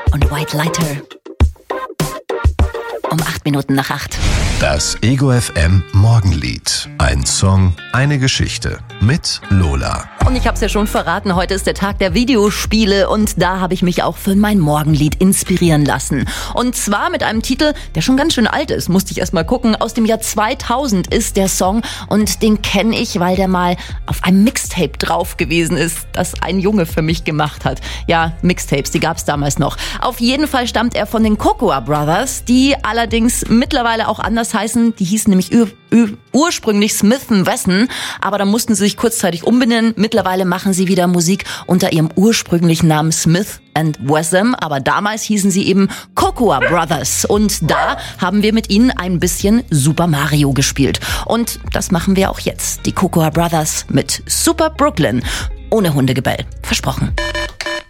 und White Lighter. Um 8:08. Das Ego FM Morgenlied. Ein Song, eine Geschichte. Mit Lola. Und ich habe es ja schon verraten, heute ist der Tag der Videospiele und da habe ich mich auch für mein Morgenlied inspirieren lassen. Und zwar mit einem Titel, der schon ganz schön alt ist, musste ich erst mal gucken. Aus dem Jahr 2000 ist der Song und den kenne ich, weil der mal auf einem Mixtape drauf gewesen ist, das ein Junge für mich gemacht hat. Ja, Mixtapes, die gab es damals noch. Auf jeden Fall stammt er von den Cocoa Brothers, die allerdings mittlerweile auch anders heißen. Die hießen nämlich ursprünglich Smith & Wesson, aber da mussten sie sich kurzzeitig umbenennen. Mittlerweile machen sie wieder Musik unter ihrem ursprünglichen Namen Smith & Wesson, aber damals hießen sie eben Cocoa Brothers und da haben wir mit ihnen ein bisschen Super Mario gespielt. Und das machen wir auch jetzt, die Cocoa Brothers mit Super Brooklyn. Ohne Hundegebell, versprochen.